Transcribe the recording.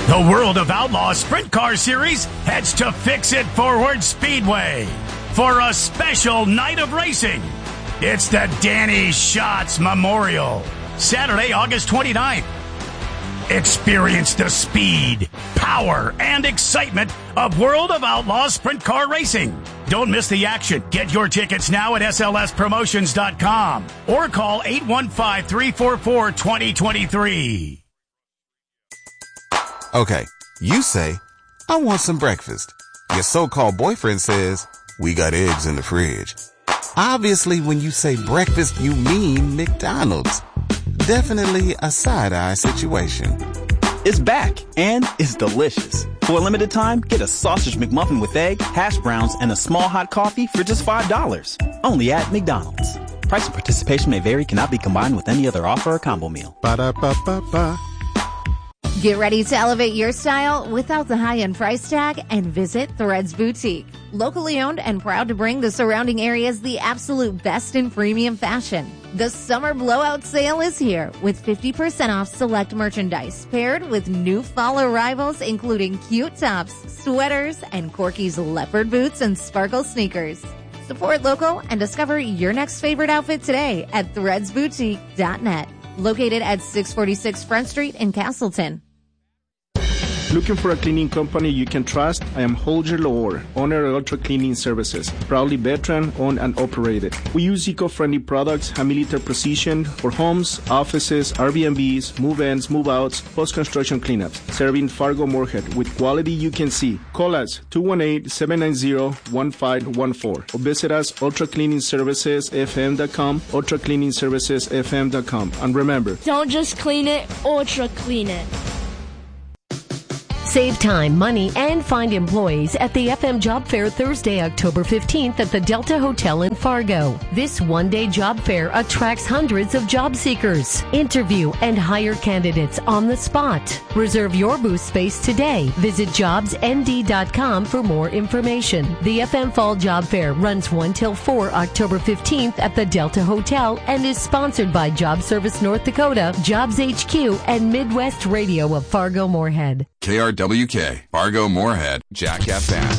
The World of Outlaws Sprint Car Series heads to Fix It Forward Speedway for a special night of racing. It's the Danny Schatz Memorial, Saturday, August 29th. Experience the speed, power, and excitement of World of Outlaws Sprint Car Racing. Don't miss the action. Get your tickets now at slspromotions.com or call 815-344-2023. Okay, you say, I want some breakfast. Your so-called boyfriend says, we got eggs in the fridge. Obviously, when you say breakfast, you mean McDonald's. Definitely a side-eye situation. It's back, and it's delicious. For a limited time, get a sausage McMuffin with egg, hash browns, and a small hot coffee for just $5. Only at McDonald's. Price and participation may vary, cannot be combined with any other offer or combo meal. Ba-da-ba-ba-ba. Get ready to elevate your style without the high-end price tag and visit Threads Boutique. Locally owned and proud to bring the surrounding areas the absolute best in premium fashion. The summer blowout sale is here with 50% off select merchandise paired with new fall arrivals including cute tops, sweaters, and Corky's leopard boots and sparkle sneakers. Support local and discover your next favorite outfit today at threadsboutique.net. Located at 646 Front Street in Castleton. Looking for a cleaning company you can trust? I am Holger Lohr, owner of Ultra Cleaning Services, proudly veteran owned and operated. We use eco-friendly products, high milliliter precision for homes, offices, Airbnbs, move-ins, move-outs, post-construction cleanups, serving Fargo Moorhead with quality you can see. Call us 218-790-1514 or visit us ultracleaningservicesfm.com, ultracleaningservicesfm.com. And remember, don't just clean it, ultra clean it. Save time, money, and find employees at the FM Job Fair Thursday, October 15th at the Delta Hotel in Fargo. This one-day job fair attracts hundreds of job seekers. Interview and hire candidates on the spot. Reserve your booth space today. Visit jobsnd.com for more information. The FM Fall Job Fair runs 1 till 4 October 15th at the Delta Hotel and is sponsored by Job Service North Dakota, Jobs HQ, and Midwest Radio of Fargo Moorhead. KRWK, Fargo Moorhead, Jack FM.